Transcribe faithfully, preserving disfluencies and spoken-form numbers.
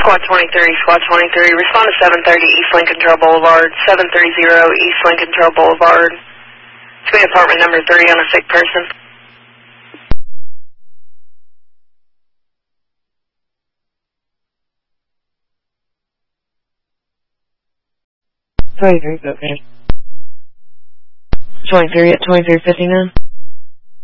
Squad twenty-three, Squad twenty-three, respond to seven thirty East Lincoln Trail Boulevard, seven thirty East Lincoln Trail Boulevard. It's me, apartment number three on a sick person. twenty-three, okay. twenty-three at twenty-three fifty-nine.